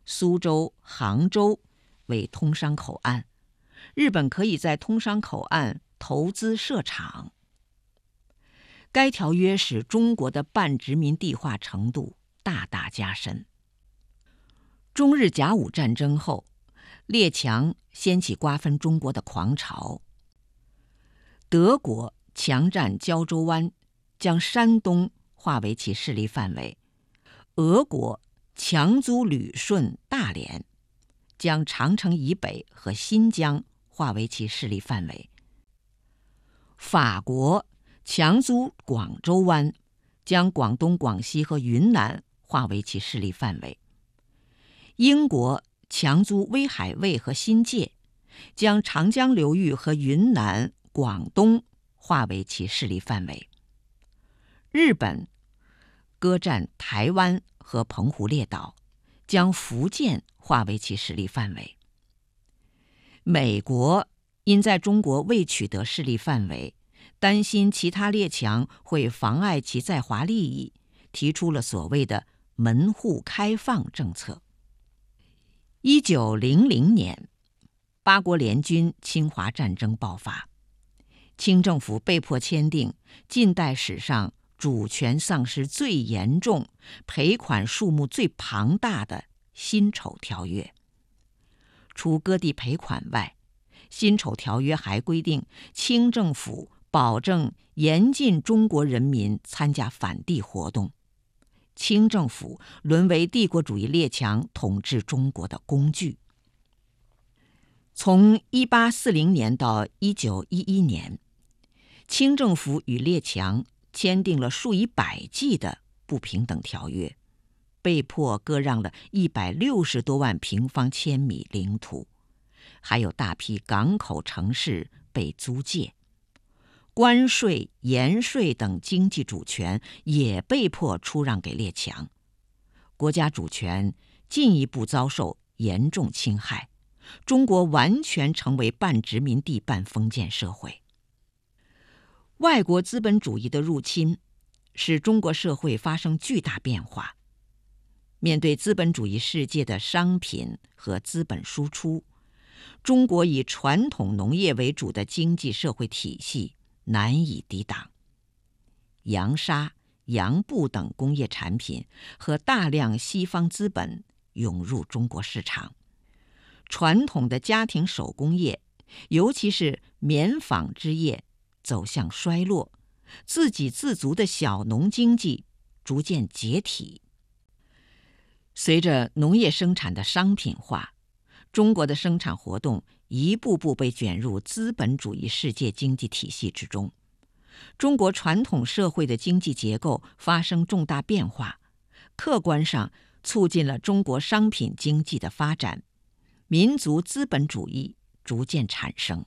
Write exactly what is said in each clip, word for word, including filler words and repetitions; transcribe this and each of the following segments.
苏州、杭州为通商口岸，日本可以在通商口岸投资设厂。该条约使中国的半殖民地化程度大大加深。中日甲午战争后，列强掀起瓜分中国的狂潮。德国强占胶州湾，将山东划为其势力范围；俄国强租旅顺、大连，将长城以北和新疆划为其势力范围；法国强租广州湾，将广东、广西和云南划为其势力范围；英国强租威海卫和新界，将长江流域和云南、广东划为其势力范围；日本割占台湾和澎湖列岛，将福建划为其势力范围；美国因在中国未取得势力范围，担心其他列强会妨碍其在华利益，提出了所谓的门户开放政策。一九零零年，八国联军侵华战争爆发，清政府被迫签订近代史上主权丧失最严重、赔款数目最庞大的辛丑条约。除割地赔款外，辛丑条约还规定清政府保证严禁中国人民参加反帝活动，清政府沦为帝国主义列强统治中国的工具。从一八四零年到一九一一年，清政府与列强签订了数以百计的不平等条约，被迫割让了一百六十多万平方千米领土，还有大批港口城市被租借。关税、盐税等经济主权也被迫出让给列强，国家主权进一步遭受严重侵害，中国完全成为半殖民地半封建社会。外国资本主义的入侵使中国社会发生巨大变化。面对资本主义世界的商品和资本输出，中国以传统农业为主的经济社会体系难以抵挡。洋纱、洋布等工业产品和大量西方资本涌入中国市场，传统的家庭手工业，尤其是棉纺织业走向衰落，自给自足的小农经济逐渐解体。随着农业生产的商品化，中国的生产活动一步步被卷入资本主义世界经济体系之中。中国传统社会的经济结构发生重大变化，客观上促进了中国商品经济的发展，民族资本主义逐渐产生。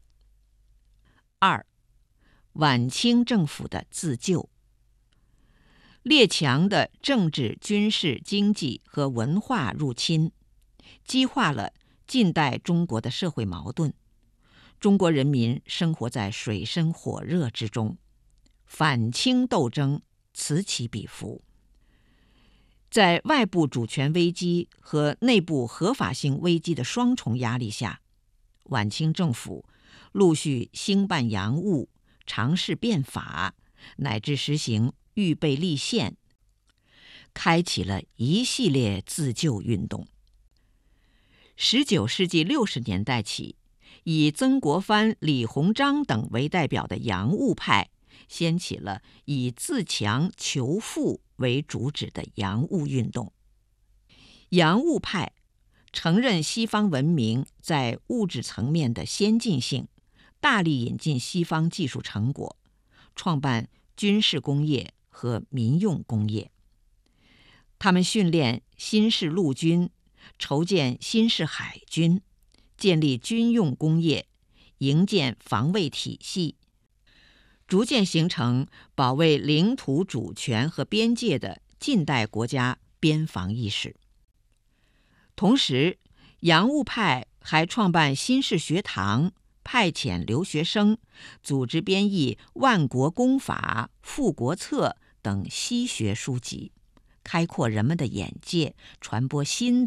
二、晚清政府的自救。列强的政治、军事、经济和文化入侵，激化了近代中国的社会矛盾。中国人民生活在水深火热之中，反清斗争此起彼伏。在外部主权危机和内部合法性危机的双重压力下，晚清政府陆续兴办洋务，尝试变法，乃至实行预备立宪，开启了一系列自救运动。十九世纪六十年代起，以曾国藩、李鸿章等为代表的洋务派掀起了以自强求富为主旨的洋务运动。洋务派承认西方文明在物质层面的先进性，大力引进西方技术成果，创办军事工业和民用工业。他们训练新式陆军，筹建新式海军，建立军用工业，营建防卫体系，逐渐形成保卫领土主权和边界的近代国家边防意识。同时，洋务派还创办新式学堂，派遣留学生，组织编译《万国公法》《富国策》等西学书籍，开阔人们的眼界，传播新的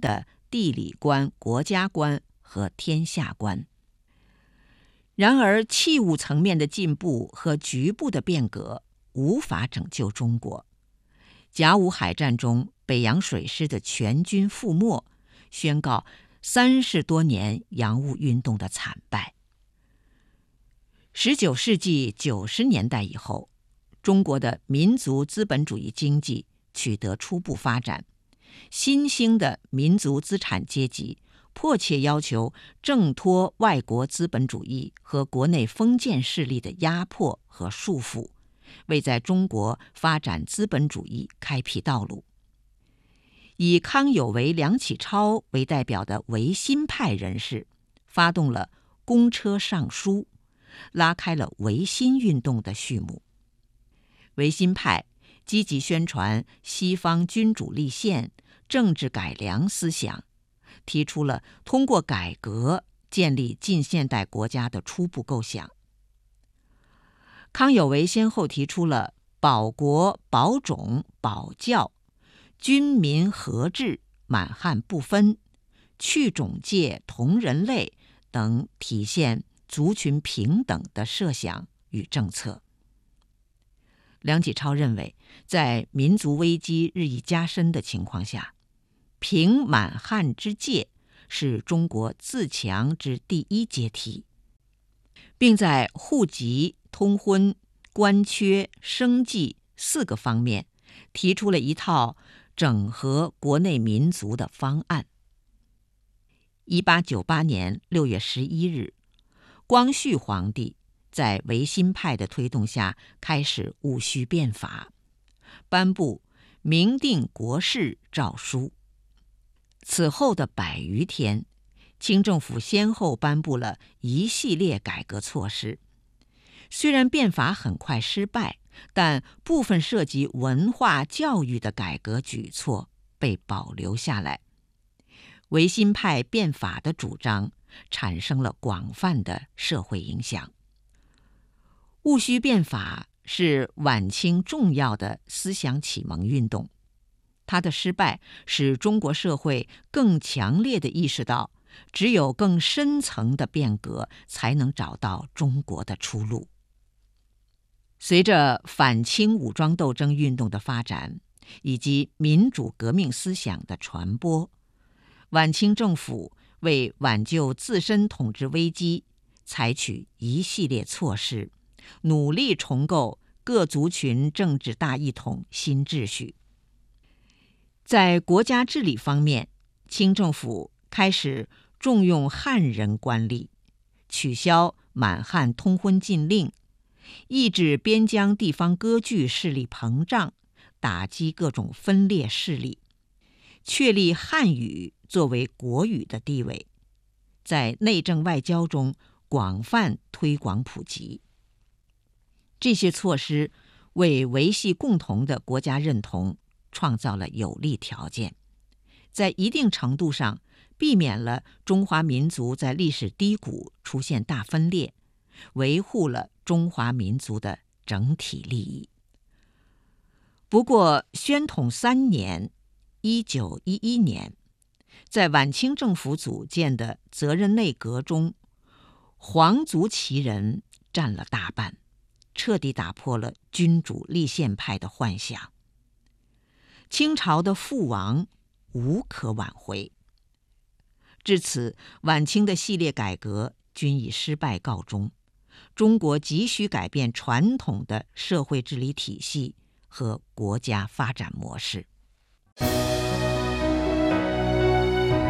地理观、国家观和天下观。然而，器物层面的进步和局部的变革无法拯救中国。甲午海战中，北洋水师的全军覆没，宣告三十多年洋务运动的惨败。十九世纪九十年代以后，中国的民族资本主义经济取得初步发展，新兴的民族资产阶级迫切要求挣脱外国资本主义和国内封建势力的压迫和束缚，为在中国发展资本主义开辟道路。以康有为、梁启超为代表的维新派人士发动了公车上书，拉开了维新运动的序幕。维新派积极宣传西方君主立宪、政治改良思想，提出了通过改革建立近现代国家的初步构想。康有为先后提出了保国、保种、保教、军民合治、满汉不分、去种界、同人类等体现族群平等的设想与政策。梁启超认为，在民族危机日益加深的情况下，平满汉之界是中国自强之第一阶梯，并在户籍、通婚、官缺、生计四个方面提出了一套整合国内民族的方案。一八九八年六月十一日，光绪皇帝在维新派的推动下开始戊戌变法，颁布明定国事诏书。此后的百余天，清政府先后颁布了一系列改革措施。虽然变法很快失败，但部分涉及文化教育的改革举措被保留下来。维新派变法的主张产生了广泛的社会影响。戊戌变法是晚清重要的思想启蒙运动，它的失败使中国社会更强烈地意识到，只有更深层的变革才能找到中国的出路。随着反清武装斗争运动的发展以及民主革命思想的传播，晚清政府为挽救自身统治危机，采取一系列措施，努力重构各族群政治大一统新秩序。在国家治理方面，清政府开始重用汉人官吏，取消满汉通婚禁令，抑制边疆地方割据势力膨胀，打击各种分裂势力，确立汉语作为国语的地位，在内政外交中广泛推广普及。这些措施为维系共同的国家认同创造了有利条件，在一定程度上避免了中华民族在历史低谷出现大分裂，维护了中华民族的整体利益。不过，宣统三年（一九一一年），在晚清政府组建的责任内阁中，皇族旗人占了大半，彻底打破了君主立宪派的幻想。清朝的覆亡无可挽回。至此，晚清的系列改革均以失败告终。中国急需改变传统的社会治理体系和国家发展模式。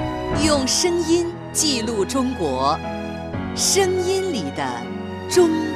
用声音记录中国，声音里的中